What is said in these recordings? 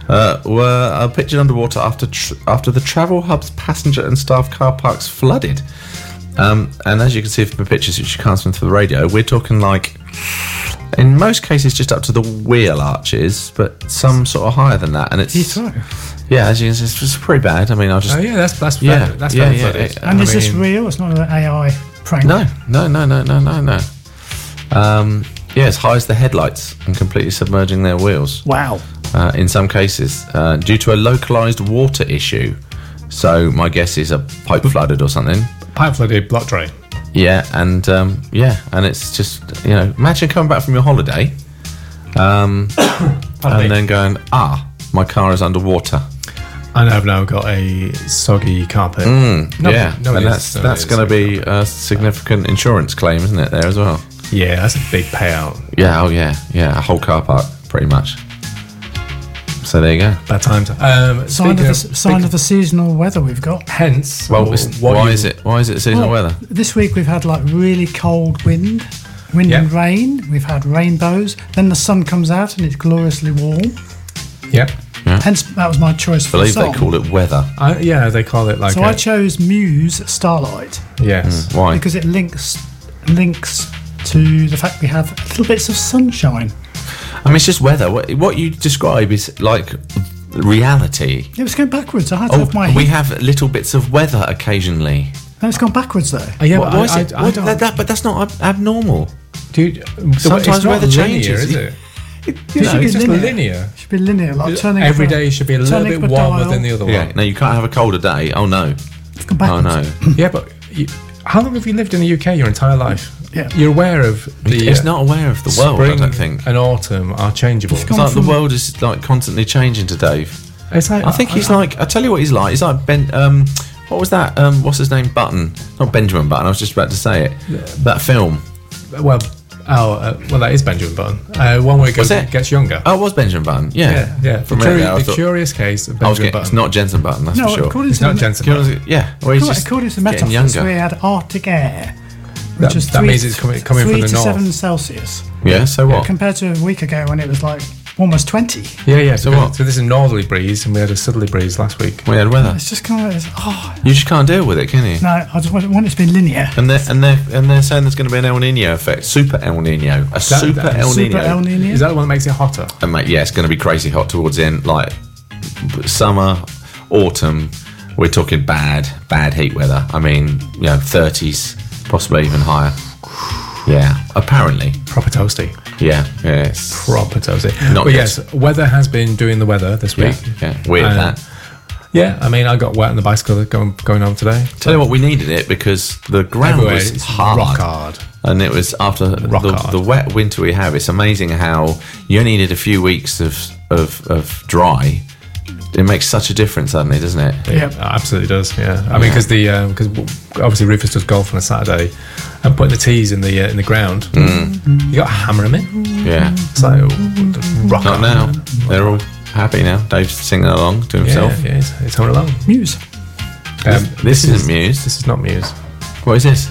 were pictured underwater after the Travel Hub's passenger and staff car parks flooded. And as you can see from the pictures, which you can't see through the radio, we're talking like, in most cases, just up to the wheel arches, but some sort of higher than that. And it's yeah, as you can see, it's pretty bad. I mean, I'll just that's flooded. And is this real? It's not an AI prank. No. As high as the headlights and completely submerging their wheels. Wow. In some cases, due to a localised water issue. So my guess is a pipe flooded or something. Pipe flooded block drain. Yeah, and it's just, imagine coming back from your holiday, and then going, my car is underwater. And I've now got a soggy carpet. And that's going to be a significant insurance claim, isn't it, there as well? Yeah, that's a big payout. Yeah, a whole car park, pretty much. So there you go. Bad times. Sign of the seasonal weather we've got. Hence, why is it seasonal weather? This week we've had like really cold wind and rain. We've had rainbows. Then the sun comes out and it's gloriously warm. Yep. Yeah. Hence, that was my choice for the song. They call it weather. They call it like. So I chose Muse Starlight. Yes. Why? Because it links to the fact we have little bits of sunshine. I mean, it's just weather. What you describe is like reality. It was going backwards. I had to have my. We have little bits of weather occasionally. No, it's gone backwards though. But that's not abnormal. Dude, sometimes weather changes, is it? It's just linear. It should be linear. Like turning every day should be a little bit warmer than the other one. Yeah, no, you can't have a colder day. Oh no. It's gone backwards. Oh no. Yeah, but how long have you lived in the UK your entire life? Yeah. You're aware of the. It's not aware of the world, spring I don't think. And autumn are changeable. It's like the world is like constantly changing to Dave. It's like, I think he's like. I tell you what he's like. He's like Ben. What was that? What's his name? Button. Not Benjamin Button. I was just about to say it. That film. Well, that is Benjamin Button. One where it gets younger. Oh, it was Benjamin Button. Yeah. The curious case of Benjamin Button. It's not Jensen Button. That's for sure. It's not Jensen Button. Yeah. Well, he's just according to the metaphors, we had Arctic air. That means it's coming from the north. 3 to 7 Celsius. Yeah, so what? Compared to a week ago when it was like almost 20. Yeah. So what? So this is a northerly breeze, and we had a southerly breeze last week. We had weather. It's just kind of. You just can't deal with it, can you? No, I just want it to be linear. And they're saying there's going to be an El Nino effect, super El Nino, super El Nino. Is that the one that makes it hotter? And it's going to be crazy hot towards the end, like summer, autumn. We're talking bad heat weather. I mean, 30s. Possibly even higher. Yeah, apparently. Proper toasty. Yeah. Proper toasty. But yes, weather has been doing the weather this week. Yeah. Weird that. Yeah, I mean, I got wet on the bicycle going home today. Tell you what, we needed it because the ground was hard. Rock hard. And it was after the wet winter we have. It's amazing how you only needed a few weeks of dry. It makes such a difference suddenly, doesn't it? Yeah, it absolutely does. Yeah, I mean, because obviously Rufus does golf on a Saturday, and putting the tees in the ground, you got to hammer them in. Yeah, it's like rock. Not now. They're all happy now. Dave's singing along to himself. Yeah, it's humming along. Muse. This isn't Muse. This is not Muse. What is this?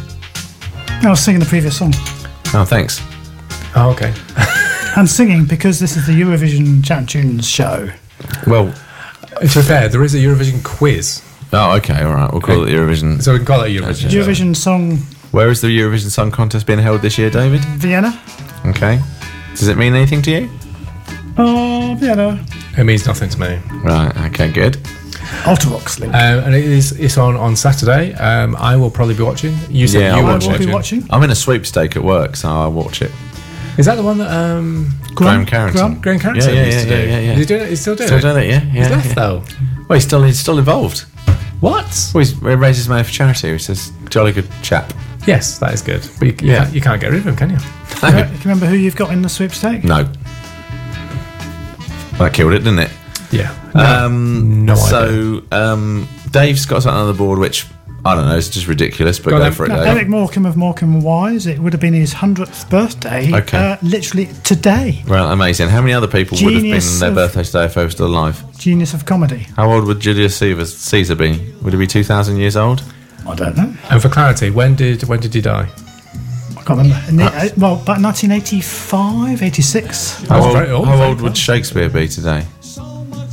I was singing the previous song. Oh, thanks. Oh, okay. And singing because this is the Eurovision Chat Tunes show. Well. To be fair, there is a Eurovision quiz. Oh, okay, all right. We'll call it Eurovision. So we can call it Eurovision. Eurovision song. Where is the Eurovision Song Contest being held this year, David? Vienna. Okay. Does it mean anything to you? Vienna. It means nothing to me. Right. Okay. Good. Ultravox link. And it's on Saturday. I will probably be watching. You said you will be watching. I'm in a sweepstake at work, so I'll watch it. Is that the one that Graham Carrington? Graham Carrington used to do? Yeah. Is he doing it? He's still doing it? Still doing it, yeah. He's left though. Well, he's still involved. What? Well, he raises money for charity. He says, jolly good chap. Yes, that is good. But you can't get rid of him, can you? Do you remember who you've got in the sweepstake? No. That killed it, didn't it? Yeah. No idea. So, Dave's got something on the board which, I don't know, it's just ridiculous, but go for it, Dave. Eric Morecambe of Morecambe and Wise, it would have been his 100th birthday, literally today. Well, amazing. How many other people would have been their birthday today if they were still alive? Genius of comedy. How old would Julius Caesar be? Would he be 2,000 years old? I don't know. And for clarity, when did he die? I can't remember. About 1985, 86. How old would Shakespeare be today?